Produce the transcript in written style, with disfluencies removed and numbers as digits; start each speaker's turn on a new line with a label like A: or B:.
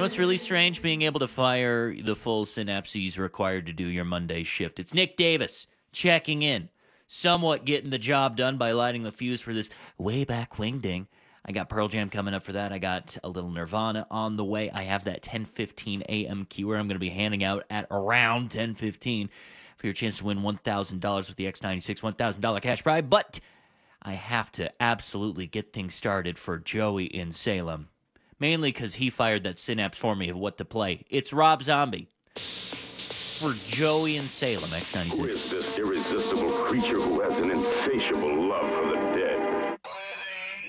A: know what's really strange? Being able to fire the full synapses required to do your Monday shift. It's Nick Davis checking in, somewhat getting the job done by lighting the fuse for this way back wingding. I got Pearl Jam coming up for that. I got a little Nirvana on the way. I have that 10:15 a.m. keyword I'm going to be handing out at around 10:15 for your chance to win $1,000 with the X96 $1,000 cash prize. But I have to absolutely get things started for Joey in Salem. Mainly because he fired that synapse for me of what to play. It's Rob Zombie for Joey in Salem, X96.
B: Who is this irresistible creature who has